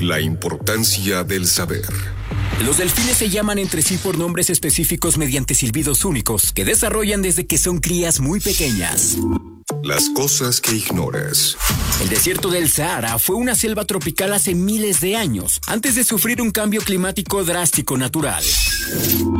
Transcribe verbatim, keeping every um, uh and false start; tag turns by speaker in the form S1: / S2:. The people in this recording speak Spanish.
S1: La importancia del saber.
S2: Los delfines se llaman entre sí por nombres específicos mediante silbidos únicos que desarrollan desde que son crías muy pequeñas.
S1: Las cosas que ignoras.
S2: El desierto del Sahara fue una selva tropical hace miles de años, antes de sufrir un cambio climático drástico natural.